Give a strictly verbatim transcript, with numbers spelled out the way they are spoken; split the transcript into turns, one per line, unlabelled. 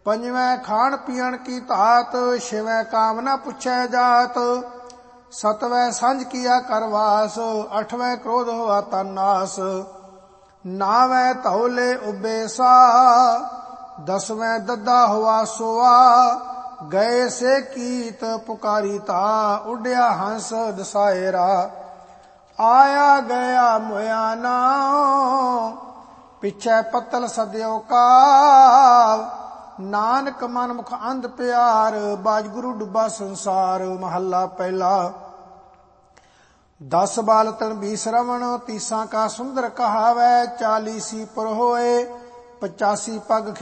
ਪੰਜਵੇਂ ਖਾਣ ਪੀਣ ਕੀ ਧਾਤ, ਛੇਵੇਂ ਕਾਮ ਨਾ ਪੁੱਛੈ ਜਾਤ। ਸਤਵੇਂ ਸੰਝ ਕੀਆ ਕਰਵਾਸ, ਅਠਵੇਂ ਕ੍ਰੋਧ ਹੋਆ ਤਨ ਨਾਸ। ਨਾਵੇਂ ਧੌਲੇ ਉਬੇ ਸਾ, ਦਸਵੇਂ ਦੱਦਾ ਹੋਆ ਸੋਆ। ਗਏ ਸੇ ਕੀਤ ਪੁਕਾਰੀ ਤਾ, ਉੱਡਿਆ ਹੰਸ ਦਸਾਏਰਾ। ਆਇਆ ਗਿਆ ਮੋਇਆ ਨਾ, ਪਿੱਛੇ ਪੱਤਲ ਸਦਿਓ ਕਾਵ। ਨਾਨਕ ਮਨ ਮੁਖ ਅੰਧ ਪਿਆਰ, ਬਾਜ ਗੁਰੂ ਡੁੱਬਾ ਸੰਸਾਰ। ਮਹੱਲਾ ਪਹਿਲਾ। ਦਸ ਬਾਲ ਤਨ ਬੀ ਸ਼ਰਵਣ, ਤੀਸਾਂ ਕਾ ਸੁੰਦਰ ਕਹਾਵੈ। ਚਾਲੀਸੀ ਪੁਰ ਹੋਏ, ਪਚਾਸੀ ਪਗ